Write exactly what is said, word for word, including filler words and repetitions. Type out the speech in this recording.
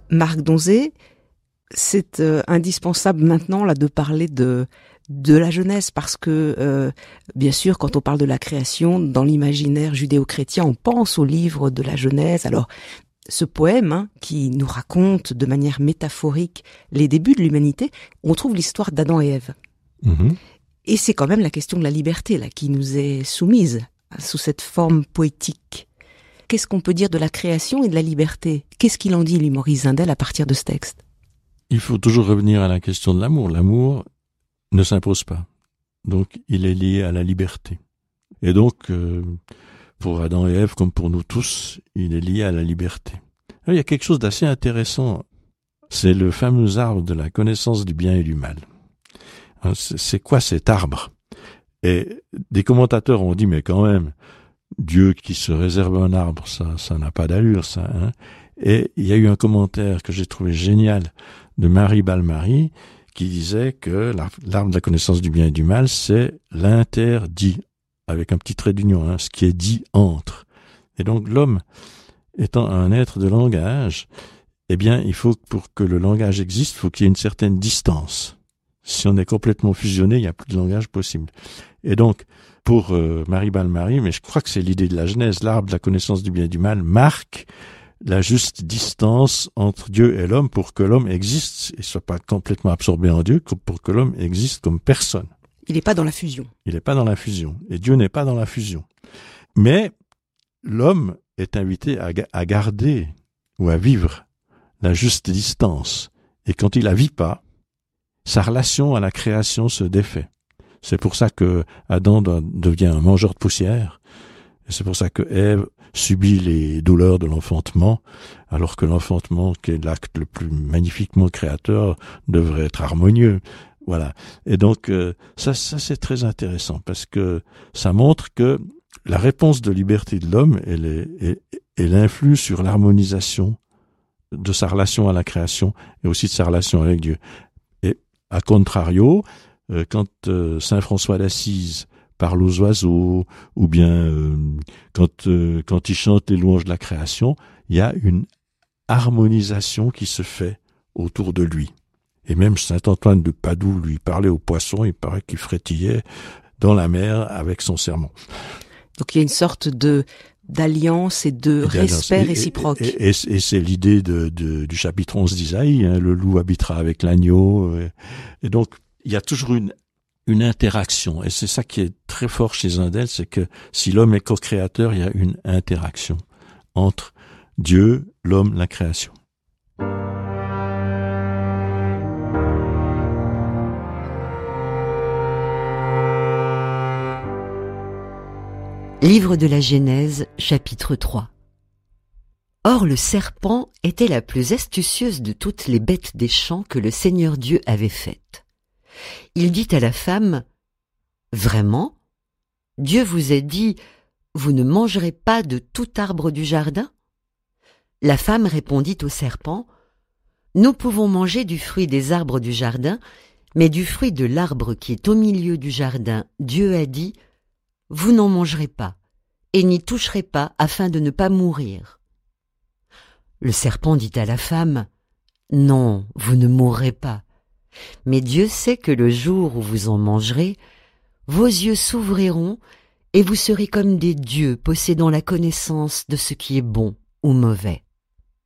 Marc Donzé, c'est euh, indispensable maintenant là de parler de de la Genèse parce que euh, bien sûr quand on parle de la création dans l'imaginaire judéo-chrétien on pense au livre de la Genèse. Alors ce poème hein, qui nous raconte de manière métaphorique les débuts de l'humanité, on trouve l'histoire d'Adam et Ève. Mmh. Et c'est quand même la question de la liberté là qui nous est soumise sous cette forme poétique. Qu'est-ce qu'on peut dire de la création et de la liberté? Qu'est-ce qu'il en dit, lui, Maurice Zindel, à partir de ce texte? Il faut toujours revenir à la question de l'amour. L'amour ne s'impose pas. Donc, il est lié à la liberté. Et donc, euh, pour Adam et Ève, comme pour nous tous, il est lié à la liberté. Alors, il y a quelque chose d'assez intéressant. C'est le fameux arbre de la connaissance du bien et du mal. Alors, c'est quoi cet arbre? Et des commentateurs ont dit, mais quand même, Dieu qui se réserve un arbre, ça, ça n'a pas d'allure, ça, hein. Et il y a eu un commentaire que j'ai trouvé génial de Marie Balmary qui disait que l'arbre de la connaissance du bien et du mal, c'est l'interdit, avec un petit trait d'union, hein, ce qui est dit entre. Et donc l'homme, étant un être de langage, eh bien, il faut, pour que le langage existe, il faut qu'il y ait une certaine distance. Si on est complètement fusionné, il n'y a plus de langage possible. Et donc, pour euh, Marie Balmary, mais je crois que c'est l'idée de la Genèse, l'arbre de la connaissance du bien et du mal marque la juste distance entre Dieu et l'homme pour que l'homme existe et soit pas complètement absorbé en Dieu, pour que l'homme existe comme personne. Il n'est pas dans la fusion. Il n'est pas dans la fusion. Et Dieu n'est pas dans la fusion. Mais l'homme est invité à, à garder ou à vivre la juste distance. Et quand il la vit pas, sa relation à la création se défait. C'est pour ça que Adam devient un mangeur de poussière. Et c'est pour ça que Ève subit les douleurs de l'enfantement, alors que l'enfantement, qui est l'acte le plus magnifiquement créateur, devrait être harmonieux. Voilà. Et donc, euh, ça, ça c'est très intéressant, parce que ça montre que la réponse de liberté de l'homme, elle, est, elle, elle influe sur l'harmonisation de sa relation à la création et aussi de sa relation avec Dieu. Et à contrario, euh, quand euh, saint François d'Assise parle aux oiseaux, ou bien euh, quand euh, quand il chante les louanges de la création, il y a une harmonisation qui se fait autour de lui. Et même saint Antoine de Padoue lui parlait aux poissons, il paraît qu'il frétillait dans la mer avec son sermon. Donc il y a une sorte de d'alliance et de et respect et, réciproque. Et, et, et, et c'est l'idée de, de, du chapitre onze d'Isaïe, hein, le loup habitera avec l'agneau. Et, et donc il y a toujours une une interaction, et c'est ça qui est très fort chez Zindel, c'est que si l'homme est co-créateur, il y a une interaction entre Dieu, l'homme, la création. Livre de la Genèse, chapitre trois. Or le serpent était la plus astucieuse de toutes les bêtes des champs que le Seigneur Dieu avait faites. Il dit à la femme, « Vraiment, Dieu vous a dit, vous ne mangerez pas de tout arbre du jardin ?» La femme répondit au serpent, « Nous pouvons manger du fruit des arbres du jardin, mais du fruit de l'arbre qui est au milieu du jardin, Dieu a dit, « Vous n'en mangerez pas, et n'y toucherez pas afin de ne pas mourir. » Le serpent dit à la femme, « Non, vous ne mourrez pas. Mais Dieu sait que le jour où vous en mangerez, vos yeux s'ouvriront et vous serez comme des dieux possédant la connaissance de ce qui est bon ou mauvais. »